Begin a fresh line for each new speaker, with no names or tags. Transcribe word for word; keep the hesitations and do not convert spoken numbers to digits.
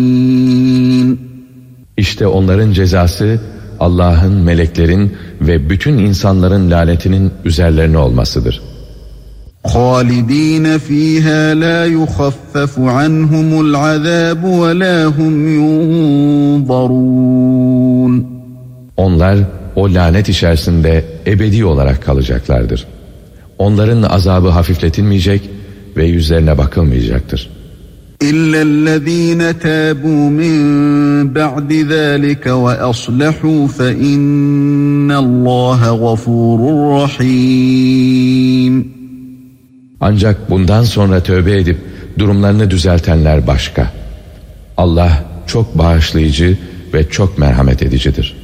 İşte onların cezası Allah'ın, meleklerin ve bütün insanların lanetinin üzerlerine olmasıdır.
خَالِد۪ينَ ف۪يهَا لَا يُخَفَّفُ عَنْهُمُ الْعَذَابُ وَلَا هُمْ يُنْظَرُونَ
Onlar o lanet içerisinde ebedi olarak kalacaklardır. Onların azabı hafifletilmeyecek ve yüzlerine bakılmayacaktır.
إِلَّا الَّذ۪ينَ تَابُوا مِنْ بَعْدِ ذَٰلِكَ وَأَصْلَحُوا فَإِنَّ اللّٰهَ غَفُورٌ رَحِيمٌ
Ancak bundan sonra tövbe edip durumlarını düzeltenler başka. Allah çok bağışlayıcı ve çok merhamet edicidir.